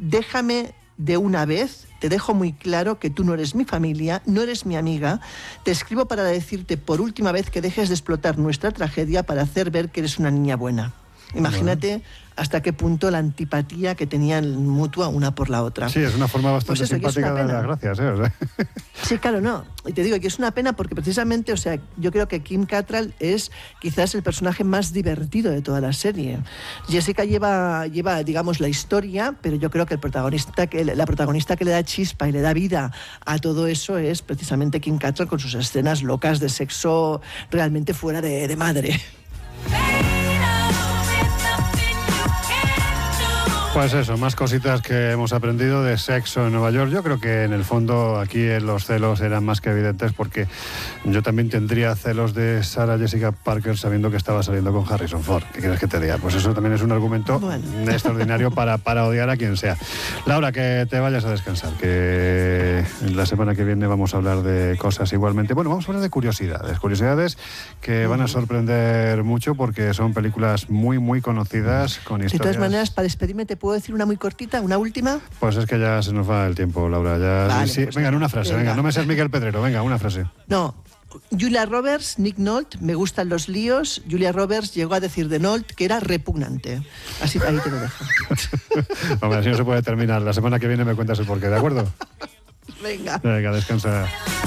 déjame de una vez, te dejo muy claro que tú no eres mi familia, no eres mi amiga, te escribo para decirte por última vez que dejes de explotar nuestra tragedia para hacer ver que eres una niña buena. Imagínate hasta qué punto la antipatía que tenían mutua una por la otra. Sí, es una forma bastante simpática de dar las gracias, ¿eh? O sea. Sí, claro, no. Y te digo que es una pena porque precisamente, o sea, yo creo que Kim Cattrall es quizás el personaje más divertido de toda la serie. Jessica lleva digamos, la historia, pero yo creo que la protagonista que le da chispa y le da vida a todo eso es precisamente Kim Cattrall con sus escenas locas de sexo realmente fuera de madre. Pues eso, más cositas que hemos aprendido de Sexo en Nueva York. Yo creo que en el fondo aquí los celos eran más que evidentes, porque yo también tendría celos de Sarah Jessica Parker sabiendo que estaba saliendo con Harrison Ford. ¿Qué quieres que te diga? Pues eso también es un argumento extraordinario para odiar a quien sea. Laura, que te vayas a descansar, que la semana que viene vamos a hablar de cosas igualmente. Bueno, vamos a hablar de curiosidades que van a sorprender mucho porque son películas muy, muy conocidas con historias. De todas maneras, para despedirme, ¿te puedo decir una muy cortita, una última? Pues es que ya se nos va el tiempo, Laura. Ya... Vale, sí, pues venga, en una frase, venga, no me seas Miguel Pedrero, venga, una frase. No, Julia Roberts, Nick Nolte, me gustan los líos. Julia Roberts llegó a decir de Nolte que era repugnante. Así ahí te lo dejo. Hombre, así no se puede terminar. La semana que viene me cuentas el porqué, ¿de acuerdo? Venga. Venga, descansa.